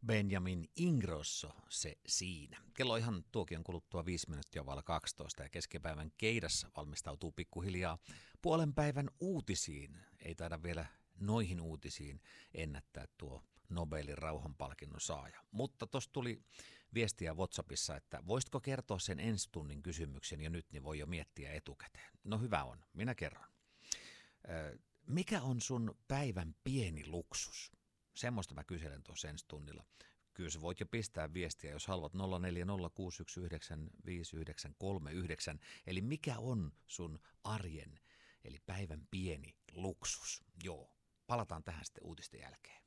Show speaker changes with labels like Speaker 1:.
Speaker 1: Benjamin Ingrosso, se siinä. Kello ihan tuokion kuluttua 5 minuuttia vailla 12 ja keskipäivän keidassa valmistautuu pikkuhiljaa puolen päivän uutisiin. Ei taida vielä noihin uutisiin ennättää tuo Nobelin rauhanpalkinnon saaja. Mutta tuossa tuli viestiä WhatsAppissa, että voisitko kertoa sen ensi tunnin kysymyksen jo nyt, niin voi jo miettiä etukäteen. No hyvä on, minä kerron. Mikä on sun päivän pieni luksus? Semmoista mä kyselen tuossa ensi tunnilla. Kyllä sä voit jo pistää viestiä, jos haluat 0406195939. Eli mikä on sun arjen, eli päivän pieni luksus? Joo, palataan tähän sitten uutisten jälkeen.